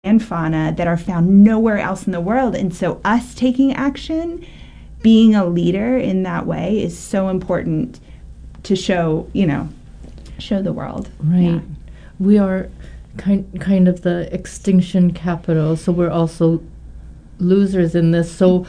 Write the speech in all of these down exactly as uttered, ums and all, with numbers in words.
and fauna that are found nowhere else in the world. And so us taking action, being a leader in that way is so important to show, you know, show the world. Right. Yeah. We are kind kind of the extinction capital, so we're also losers in this. So,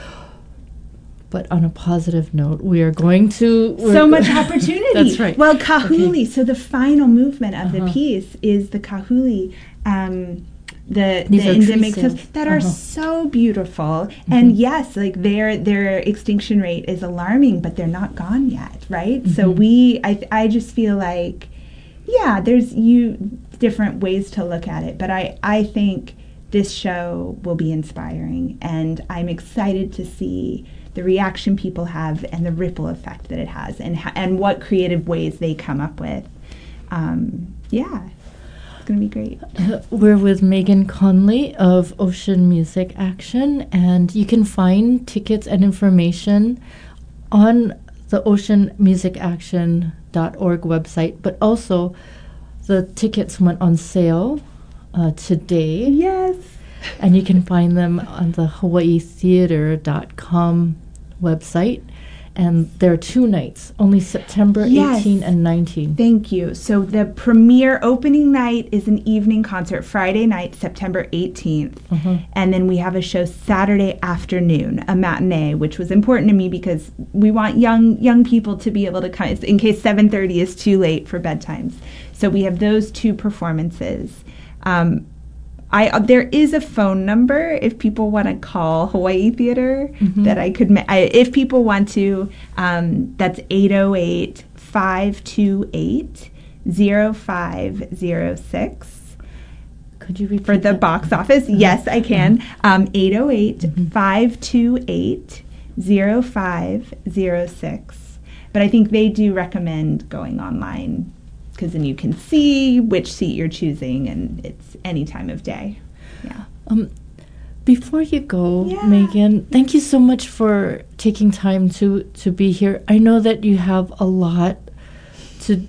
but on a positive note, we are going to... So much opportunity. That's right. Well, Kahuli, Okay. so the final movement of Uh-huh. the piece is the Kahuli, um, the, These the are endemic tree cells cells. that are Uh-huh. so beautiful. And Mhm. yes, like their their extinction rate is alarming, but they're not gone yet, right? So Mhm. we, I, I just feel like, yeah, there's you different ways to look at it, but I, I think this show will be inspiring, and I'm excited to see the reaction people have and the ripple effect that it has, and ha- and what creative ways they come up with. Um, yeah, it's going to be great. Uh, We're with Megan Conley of Ocean Music Action, and you can find tickets and information on the ocean music action dot org website, but also the tickets went on sale uh, today, Yes. and you can find them on the hawaii theater dot com website. And there are two nights, only September Yes. eighteenth and nineteenth. Thank you. So the premiere opening night is an evening concert, Friday night, September eighteenth. Uh-huh. And then we have a show Saturday afternoon, a matinee, which was important to me because we want young young people to be able to come in case seven thirty is too late for bedtimes. So we have those two performances. Um, I uh, there is a phone number if people want to call Hawaii Theater Mhm. that I could ma- I, if people want to. Um, that's eight oh eight, five two eight, oh five oh six. Could you repeat For the that? box office, yes, I can. Um, eight oh eight, five two eight, oh five oh six. But I think they do recommend going online because then you can see which seat you're choosing, and it's any time of day. Yeah. Um, before you go, Yeah. Megan, thank you so much for taking time to, to be here. I know that you have a lot to...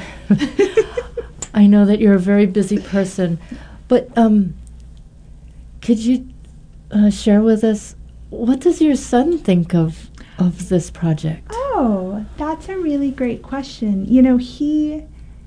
I know that you're a very busy person, but um, could you uh, share with us, what does your son think of of this project? Oh, that's a really great question. You know, he,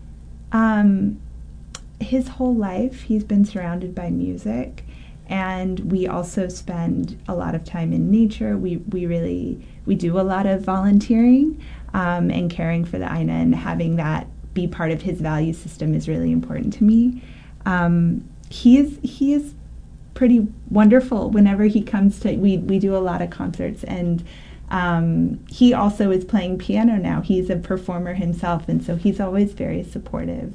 um, his whole life, he's been surrounded by music, and we also spend a lot of time in nature. We, we really, we do a lot of volunteering um, and caring for the Aina, and having that be part of his value system is really important to me. Um, he is, he is pretty wonderful whenever he comes to, we, we do a lot of concerts, and Um, he also is playing piano now. He's a performer himself, and so he's always very supportive.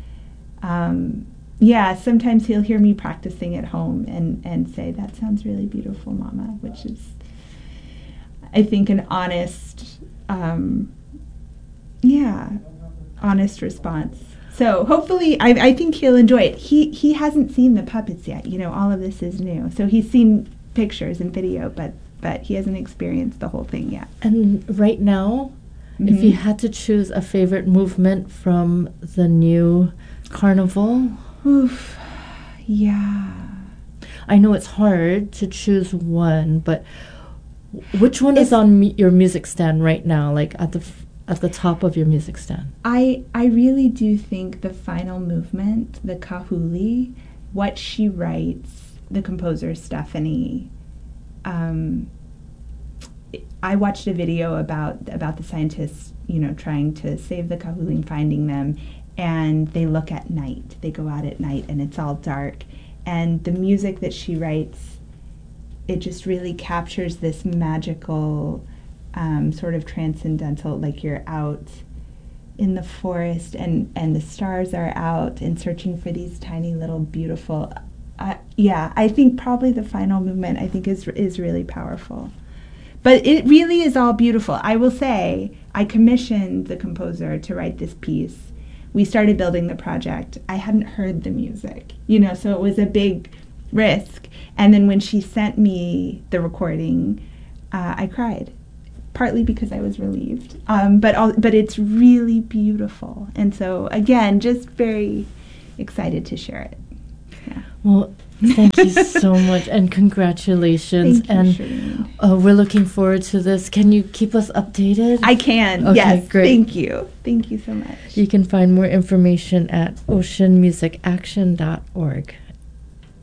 Um, yeah, sometimes he'll hear me practicing at home and, and say, "That sounds really beautiful, Mama," which is, I think, an honest, um, yeah, honest response. So hopefully, I, I think he'll enjoy it. He he hasn't seen the puppets yet. You know, all of this is new. So he's seen pictures and video, but but he hasn't experienced the whole thing yet. And right now, Mhm. if you had to choose a favorite movement from the new carnival, Oof, yeah. I know it's hard to choose one, but which one is It's- on me- your music stand right now, like at the f- at the top of your music stand? I I really do think the final movement, the Kahuli, what she writes, the composer Stephanie. Um, I watched a video about about the scientists, you know, trying to save the Kahuli and finding them, and they look at night. They go out at night, and it's all dark. And the music that she writes, it just really captures this magical, um, sort of transcendental, like you're out in the forest, and, and the stars are out and searching for these tiny little beautiful... Uh, yeah, I think probably the final movement, I think, is is really powerful. But it really is all beautiful. I will say, I commissioned the composer to write this piece. We started building the project. I hadn't heard the music, you know, so it was a big risk. And then when she sent me the recording, uh, I cried, partly because I was relieved. Um, but all, but it's really beautiful. And so, again, just very excited to share it. Yeah. Well, Thank you so much, and congratulations. Thank you, and Shireen. uh, we're looking forward to this. Can you keep us updated? I can. Okay, yes. great. Thank you. Thank you so much. You can find more information at ocean music action dot org.